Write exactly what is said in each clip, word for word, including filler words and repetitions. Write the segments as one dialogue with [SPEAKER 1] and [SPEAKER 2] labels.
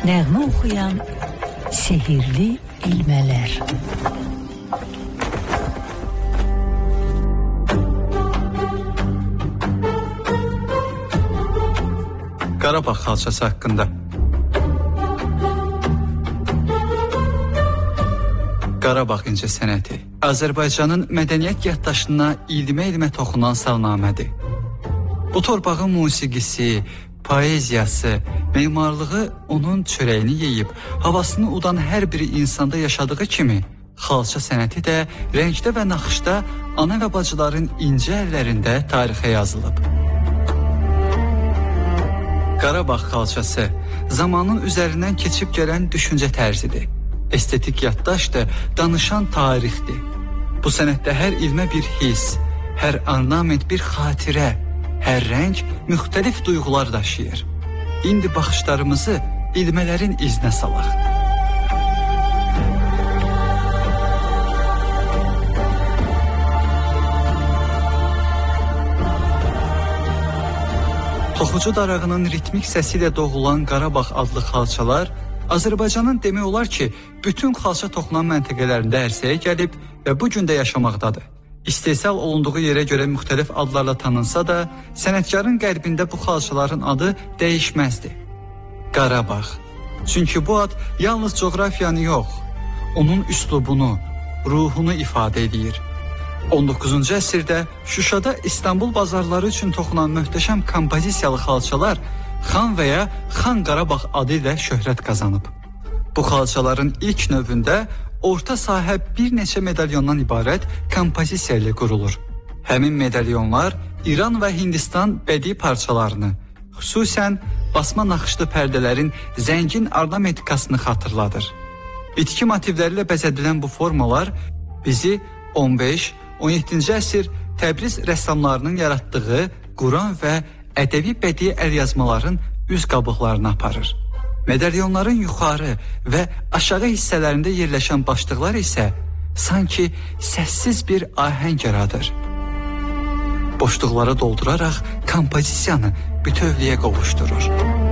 [SPEAKER 1] nəğmə oxuyan sehirli ilmələr.
[SPEAKER 2] Qarabağ xalçası haqqında. Qarabağ incəsənəti Azərbaycanın mədəniyyət yaddaşına ilmə-ilmə toxunan salnamədir. Bu torpağın musiqisi, poeziyası, memarlığı onun çörəyini yeyib, havasını udan hər biri insanda yaşadığı kimi, xalça sənəti də rəngdə və naxışda ana və bacıların incə əllərində tarixə yazılıb. Qarabağ xalçası zamanın üzərindən keçib gələn düşüncə tərzidir. Estetik yaddaşdır, danışan tarixdir. Bu sənətdə hər ilmə bir his, hər ornament bir xatirə, hər rəng müxtəlif duyğular daşıyır. İndi baxışlarımızı ilmələrin iznə salaq. Toxucu darağının ritmik səsi ilə doğulan Qarabağ adlı xalçalar Azərbaycanın demək olar ki, bütün xalça toxunan məntəqələrində ərsəyə gəlib və bu gün də yaşamaqdadır. İstehsal olunduğu yerə görə müxtəlif adlarla tanınsa da, sənətkarın qəlbində bu xalçaların adı dəyişməzdir. Qarabağ. Çünki bu ad yalnız coğrafiyanı yox, onun üslubunu, ruhunu ifadə edir. on doqquzuncu əsrdə Şuşada İstanbul bazarları üçün toxunan möhtəşəm kompozisiyalı xalçalar Xan və ya Xan Qarabağ adı ilə şöhrət qazanıb. Bu xalçaların ilk növündə orta sahə bir neçə medalyondan ibarət kompozisiya ilə qurulur. Həmin medalyonlar İran və Hindistan bədii parçalarını, xüsusən basma naxışlı pərdələrin zəngin ornamentikasını xatırladır. Bitki motivləri ilə bəzədilən bu formalar bizi on beş on yeddinci əsr Təbriz rəssamlarının yaratdığı Quran və ədəbi bədii əlyazmaların üz qabıqlarına aparır. Medalyonların yuxarı və aşağı hissələrində yerləşən başlıqlar isə sanki səssiz bir ahəng yaradır. Boşluqları dolduraraq kompozisiyanı bütövlüyə qovuşdurur.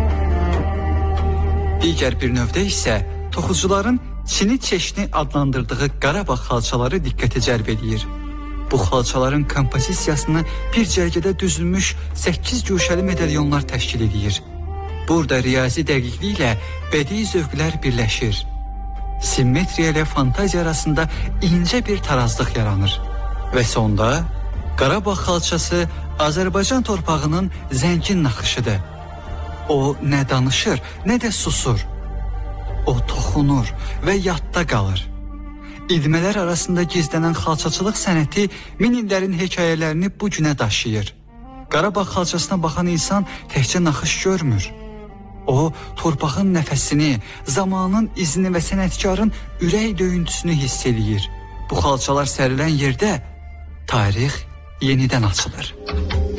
[SPEAKER 2] Digər bir növdə isə toxucuların Çini çeşni adlandırdığı Qarabağ xalçaları diqqəti cəlb edir. Bu xalçaların kompozisiyasını bir cərgədə düzülmüş səkkiz güşəli medalyonlar təşkil edir. Burada riyazi dəqiqliklə bədii zövqlər birləşir. Simmetriya ilə fantaziya arasında incə bir tarazlıq yaranır. Və sonda Qarabağ xalçası Azərbaycan torpağının zəngin naxışıdır. O nə danışır, nə də susur. O toxunur və yadda qalır. İlmələr arasında gizlənən xalçaçılıq sənəti min illərin hekayələrini bu günə daşıyır. Qarabağ xalçasına baxan insan təkcə naxış görmür. O, torpağın nəfəsini, zamanın izini və sənətkarın ürək döyüntüsünü hiss eləyir. Bu xalçalar sərilən yerdə tarix yenidən açılır.